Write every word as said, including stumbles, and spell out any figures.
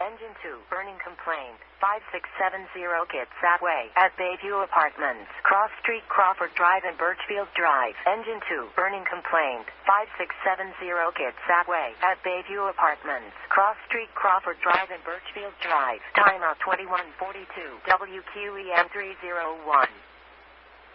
Engine two, burning complaint. five six seven zero Kitsap Way at Bayview Apartments, Cross Street, Crawford Drive and Birchfield Drive. Engine two, burning complaint. five six seven zero Kitsap Way at Bayview Apartments, Cross Street, Crawford Drive and Birchfield Drive. Timeout twenty-one forty-two. W Q E M three oh one.